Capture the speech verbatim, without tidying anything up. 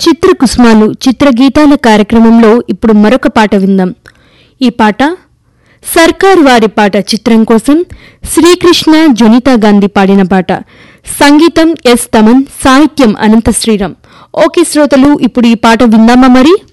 చిత్ర కుసుమాలు చిత్రగీతాల కార్యక్రమంలో ఇప్పుడు మరొక పాట విందాం. ఈ పాట సర్కార్ వారి పాట చిత్రం కోసం శ్రీకృష్ణ జొనితా గాంధీ పాడిన పాట. సంగీతం ఎస్ తమన్, సాహిత్యం అనంత శ్రీరామ్. ఓకే శ్రోతలు, ఇప్పుడు ఈ పాట విందామా మరి.